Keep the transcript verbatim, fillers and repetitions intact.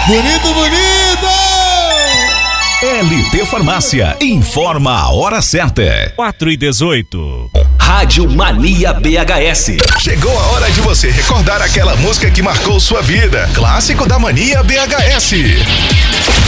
Bonito, bonito! L T Farmácia, informa a hora certa. quatro e dezoito. Rádio Mania B H S. Chegou a hora de você recordar aquela música que marcou sua vida. Clássico da Mania B H S.